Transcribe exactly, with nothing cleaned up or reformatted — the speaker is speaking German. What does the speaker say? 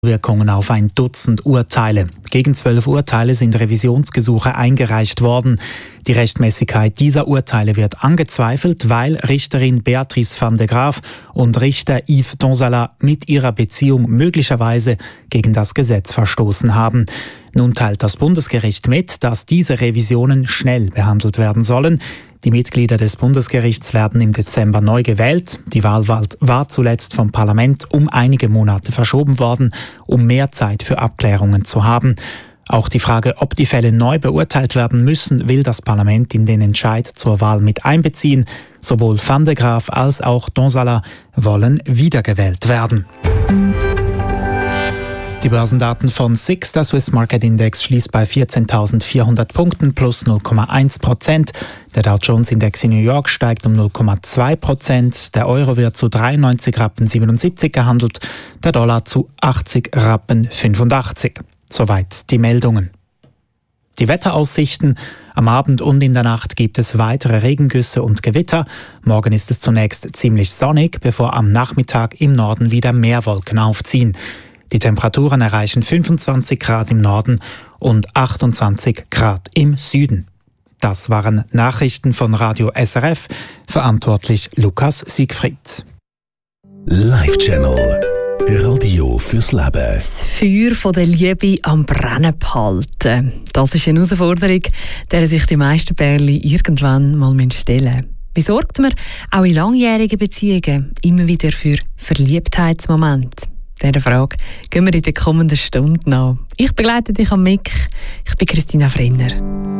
Wirkungen auf ein Dutzend Urteile. Gegen zwölf Urteile sind Revisionsgesuche eingereicht worden. Die Rechtmäßigkeit dieser Urteile wird angezweifelt, weil Richterin Beatrice van de Graaf und Richter Yves Donsala mit ihrer Beziehung möglicherweise gegen das Gesetz verstoßen haben. Nun teilt das Bundesgericht mit, dass diese Revisionen schnell behandelt werden sollen. Die Mitglieder des Bundesgerichts werden im Dezember neu gewählt. Die Wahl war zuletzt vom Parlament um einige Monate verschoben worden, um mehr Zeit für Abklärungen zu haben. Auch die Frage, ob die Fälle neu beurteilt werden müssen, will das Parlament in den Entscheid zur Wahl mit einbeziehen. Sowohl van de Graaf als auch Donsala wollen wiedergewählt werden. Die Börsendaten von S I X, der Swiss Market Index, schließt bei vierzehntausendvierhundert Punkten plus null Komma eins Prozent. Der Dow Jones Index in New York steigt um null Komma zwei Prozent. Der Euro wird zu dreiundneunzig Rappen siebenundsiebzig gehandelt, der Dollar zu achtzig Rappen fünfundachtzig. Soweit die Meldungen. Die Wetteraussichten: Am Abend und in der Nacht gibt es weitere Regengüsse und Gewitter. Morgen ist es zunächst ziemlich sonnig, bevor am Nachmittag im Norden wieder mehr Wolken aufziehen. Die Temperaturen erreichen fünfundzwanzig Grad im Norden und achtundzwanzig Grad im Süden. Das waren Nachrichten von Radio S R F, verantwortlich Lukas Siegfried. Live Channel. Radio fürs Leben. Das Feuer von der Liebe am Brennen behalten. Das ist eine Herausforderung, der sich die meisten Pärchen irgendwann mal stellen müssen. Wie sorgt man auch in langjährigen Beziehungen immer wieder für Verliebtheitsmomente? Dieser Frage gehen wir in der kommenden Stunde nach. Ich begleite dich am Mic. Ich bin Christina Frenner.